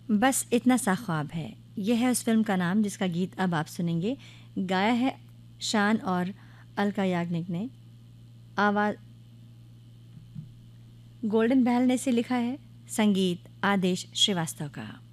बस इतना सा ख्वाब है, यह है उस फिल्म का नाम जिसका गीत अब आप सुनेंगे। गाया है शान और अलका याग्निक ने। आवाज़ गोल्डन बहल ने इसे लिखा है, संगीत आदेश श्रीवास्तव का।